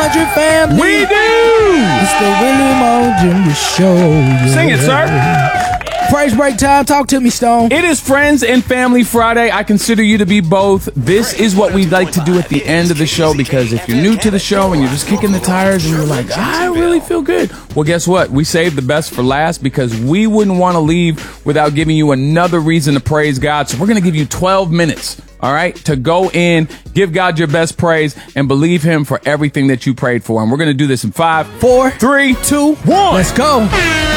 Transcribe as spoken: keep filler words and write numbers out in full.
Country family. We do. It's the Willie Mulgin Show. Yeah. Sing it, sir. Praise break time. Talk to me, Stone. It is Friends and Family Friday. I consider you to be both. This is what we like to do at the end of the show, because if you're new to the show and you're just kicking the tires and you're like, I really feel good. Well, guess what? We saved the best for last, because we wouldn't want to leave without giving you another reason to praise God. So we're going to give you twelve minutes, all right, to go in, give God your best praise, and believe him for everything that you prayed for. And we're going to do this in five, Four, three, two, one. Let's go.